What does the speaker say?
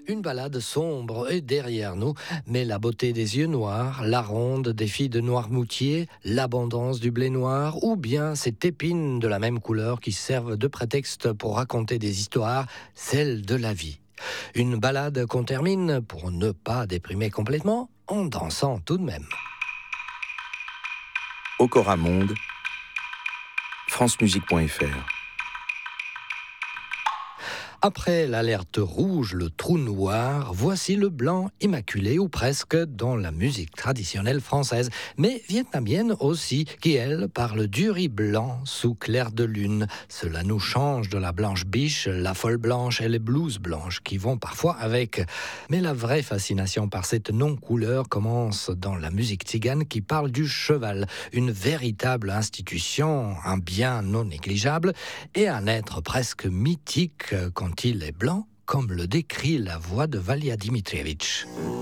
Une balade sombre est derrière nous, mais la beauté des yeux noirs, la ronde des filles de Noirmoutier, l'abondance du blé noir, ou bien cette épine de la même couleur qui servent de prétexte pour raconter des histoires, celles de la vie. Une balade qu'on termine, pour ne pas déprimer complètement, en dansant tout de même. Okora Monde, francemusique.fr. Après l'alerte rouge, le trou noir, voici le blanc immaculé ou presque dans la musique traditionnelle française, mais vietnamienne aussi, qui elle parle du riz blanc sous clair de lune. Cela nous change de la blanche biche, la folle blanche et les blouses blanches qui vont parfois avec. Mais la vraie fascination par cette non-couleur commence dans la musique tzigane qui parle du cheval, une véritable institution, un bien non négligeable et un être presque mythique quand il est blanc, comme le décrit la voix de Valia Dimitrievitch.